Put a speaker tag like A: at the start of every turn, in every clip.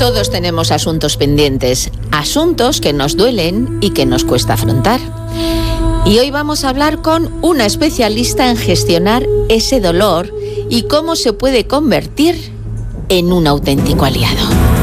A: Todos tenemos asuntos pendientes, asuntos que nos duelen y que nos cuesta afrontar. Y hoy vamos a hablar con una especialista en gestionar ese dolor y cómo se puede convertir en un auténtico aliado.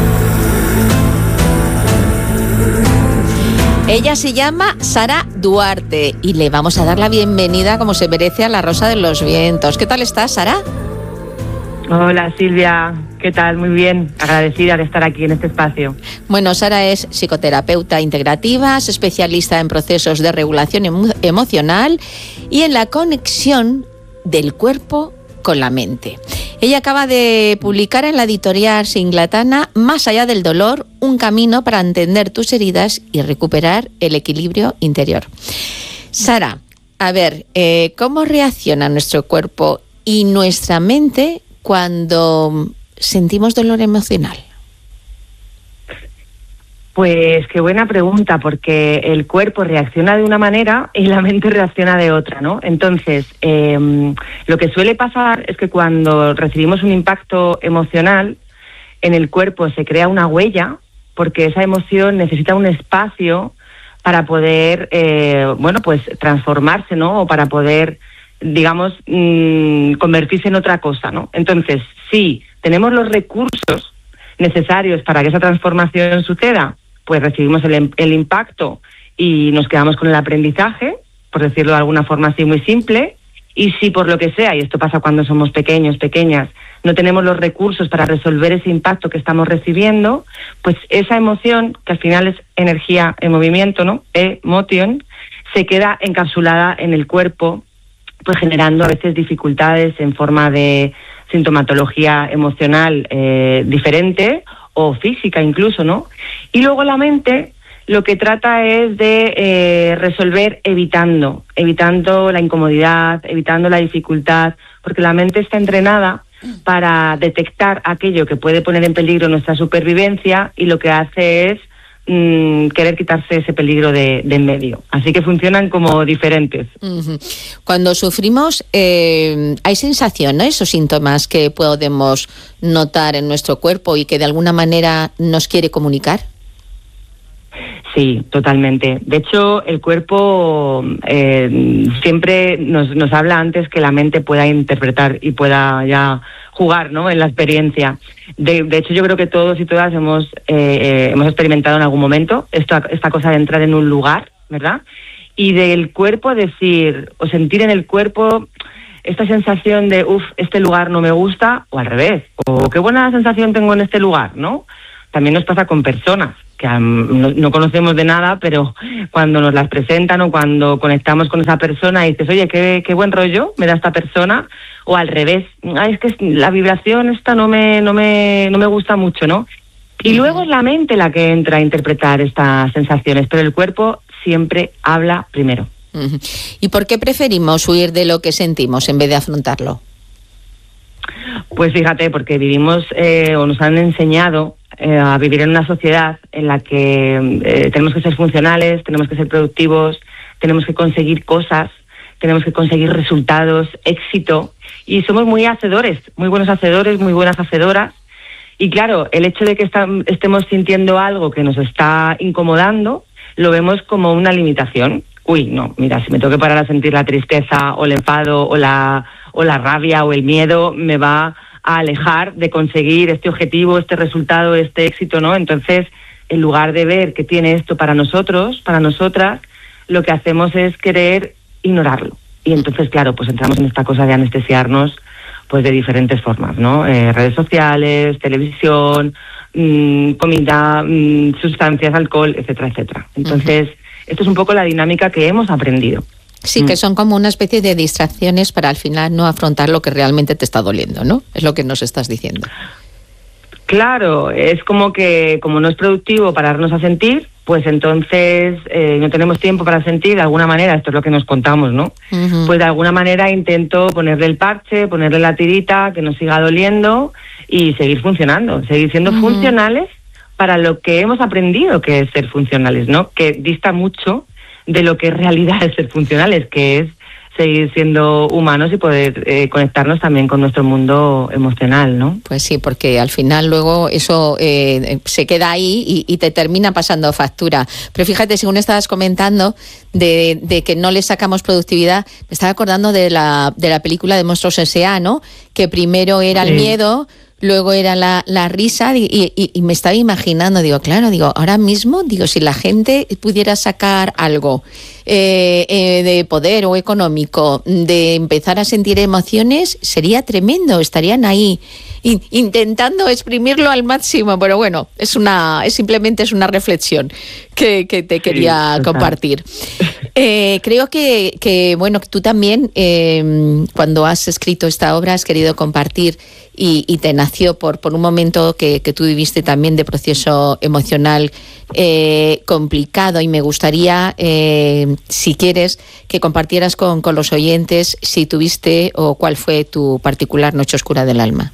A: Ella se llama Sara Duarte y le vamos a dar la bienvenida como se merece a la Rosa de los Vientos. ¿Qué tal estás, Sara?
B: Hola Silvia, ¿qué tal? Muy bien, agradecida de estar aquí en este espacio.
A: Bueno, Sara es psicoterapeuta integrativa, es especialista en procesos de regulación emocional y en la conexión del cuerpo con la mente. Ella acaba de publicar en la editorial Singlatana Más allá del dolor, un camino para entender tus heridas y recuperar el equilibrio interior. Sara, a ver, ¿cómo reacciona nuestro cuerpo y nuestra mente cuando sentimos dolor emocional?
B: Pues qué buena pregunta, porque el cuerpo reacciona de una manera y la mente reacciona de otra, ¿no? Entonces, lo que suele pasar es que cuando recibimos un impacto emocional, en el cuerpo se crea una huella, porque esa emoción necesita un espacio para poder, pues transformarse, ¿no? O para poder, digamos, convertirse en otra cosa, ¿no? Entonces, si tenemos los recursos necesarios para que esa transformación suceda, pues recibimos el impacto y nos quedamos con el aprendizaje, por decirlo de alguna forma así muy simple, y si por lo que sea, y esto pasa cuando somos pequeños, pequeñas, no tenemos los recursos para resolver ese impacto que estamos recibiendo, pues esa emoción, que al final es energía en movimiento, ¿no? Emotion, se queda encapsulada en el cuerpo, pues generando a veces dificultades en forma de sintomatología emocional diferente o física incluso, ¿no? Y luego la mente lo que trata es de resolver evitando la incomodidad, evitando la dificultad, porque la mente está entrenada para detectar aquello que puede poner en peligro nuestra supervivencia y lo que hace es querer quitarse ese peligro de en medio. Así que funcionan como diferentes.
A: Uh-huh. Cuando sufrimos, ¿hay sensaciones o síntomas que podemos notar en nuestro cuerpo y que de alguna manera nos quiere comunicar?
B: Sí, totalmente. De hecho, el cuerpo siempre nos habla antes que la mente pueda interpretar y pueda ya jugar, ¿no?, en la experiencia. De hecho, yo creo que todos y todas hemos experimentado en algún momento esta cosa de entrar en un lugar, ¿verdad? Y del cuerpo decir o sentir en el cuerpo esta sensación de, este lugar no me gusta, o al revés, o qué buena sensación tengo en este lugar, ¿no? También nos pasa con personas que no conocemos de nada, pero cuando nos las presentan o cuando conectamos con esa persona y dices, oye, qué buen rollo me da esta persona, o al revés, es que la vibración esta no me gusta mucho, ¿no? Y luego es la mente la que entra a interpretar estas sensaciones, pero el cuerpo siempre habla primero.
A: Uh-huh. ¿Y por qué preferimos huir de lo que sentimos en vez de afrontarlo?
B: Pues fíjate, porque vivimos o nos han enseñado a vivir en una sociedad en la que tenemos que ser funcionales, tenemos que ser productivos, tenemos que conseguir cosas, tenemos que conseguir resultados, éxito, y somos muy hacedores, muy buenos hacedores, muy buenas hacedoras, y claro, el hecho de que estemos sintiendo algo que nos está incomodando, lo vemos como una limitación. No, mira, si me tengo que parar a sentir la tristeza o el enfado o la rabia o el miedo, me va a alejar de conseguir este objetivo, este resultado, este éxito, ¿no? Entonces, en lugar de ver que tiene esto para nosotros, para nosotras, lo que hacemos es querer ignorarlo. Y entonces, claro, pues entramos en esta cosa de anestesiarnos pues de diferentes formas, ¿no? Redes sociales, televisión, comida, sustancias, alcohol, etcétera, etcétera. Entonces, esto es un poco la dinámica que hemos aprendido.
A: Sí, que son como una especie de distracciones para al final no afrontar lo que realmente te está doliendo, ¿no? Es lo que nos estás diciendo.
B: Claro, es como que como no es productivo pararnos a sentir, pues entonces no tenemos tiempo para sentir, de alguna manera, esto es lo que nos contamos, ¿no? Uh-huh. Pues de alguna manera intento ponerle el parche, ponerle la tirita, que nos siga doliendo y seguir funcionando, seguir siendo funcionales para lo que hemos aprendido que es ser funcionales, ¿no? Que dista mucho de lo que en realidad es ser funcionales, que es seguir siendo humanos y poder conectarnos también con nuestro mundo emocional, ¿no?
A: Pues sí, porque al final luego eso se queda ahí y te termina pasando factura. Pero fíjate, según estabas comentando de que no le sacamos productividad, me estaba acordando de la película de Monstruos S.A., ¿no? Que primero era el miedo, luego era la risa y me estaba imaginando, digo, ahora mismo, si la gente pudiera sacar algo de poder o económico, de empezar a sentir emociones, sería tremendo, estarían ahí intentando exprimirlo al máximo, pero bueno, simplemente es una reflexión que te quería compartir. Creo que bueno, tú también, cuando has escrito esta obra, has querido compartir y te nació por un momento que tú viviste también de proceso emocional complicado, y me gustaría, si quieres, que compartieras con los oyentes si tuviste o cuál fue tu particular noche oscura del alma.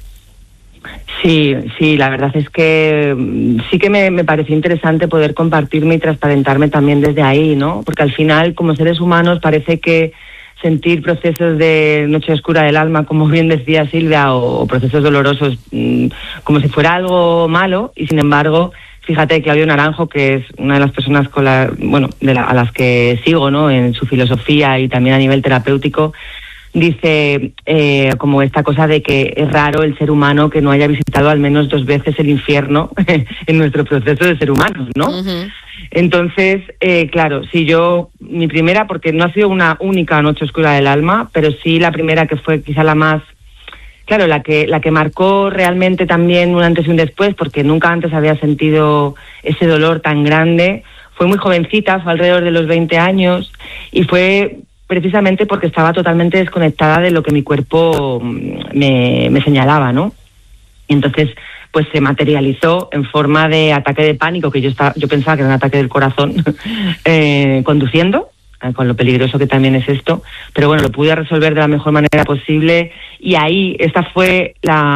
B: Sí, la verdad es que sí que me pareció interesante poder compartirme y transparentarme también desde ahí, ¿no? Porque al final, como seres humanos, parece que sentir procesos de noche oscura del alma, como bien decía Silvia, o procesos dolorosos, como si fuera algo malo, y sin embargo, fíjate, Claudio Naranjo, que es una de las personas a las que sigo, ¿no?, en su filosofía y también a nivel terapéutico, dice como esta cosa de que es raro el ser humano que no haya visitado al menos 2 veces el infierno en nuestro proceso de ser humanos, ¿no? Uh-huh. Entonces, claro, sí, mi primera, porque no ha sido una única noche oscura del alma, pero sí la primera, que fue quizá la más, claro, la que marcó realmente también un antes y un después, porque nunca antes había sentido ese dolor tan grande. Fue muy jovencita, fue alrededor de los 20 años, y fue precisamente porque estaba totalmente desconectada de lo que mi cuerpo me señalaba, ¿no? Y entonces, pues se materializó en forma de ataque de pánico, que yo pensaba que era un ataque del corazón, conduciendo, con lo peligroso que también es esto, pero bueno, lo pude resolver de la mejor manera posible, y ahí esta fue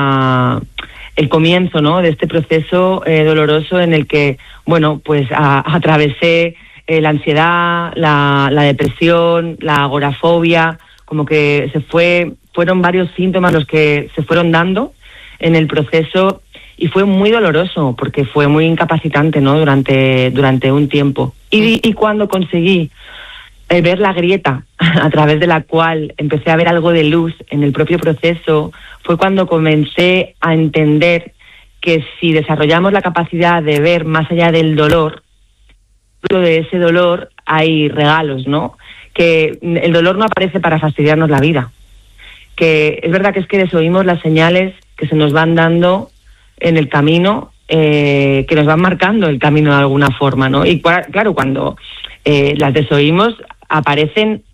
B: el comienzo, ¿no?, de este proceso doloroso en el que, bueno, pues atravesé la ansiedad, la depresión, la agorafobia, como que fueron varios síntomas los que se fueron dando en el proceso, y fue muy doloroso porque fue muy incapacitante, ¿no?, durante un tiempo. Y cuando conseguí ver la grieta a través de la cual empecé a ver algo de luz en el propio proceso, fue cuando comencé a entender que si desarrollamos la capacidad de ver más allá del dolor, de ese dolor hay regalos, ¿no? Que el dolor no aparece para fastidiarnos la vida, que es verdad que es que desoímos las señales que se nos van dando en el camino, que nos van marcando el camino de alguna forma, ¿no? Y claro, cuando las desoímos, aparecen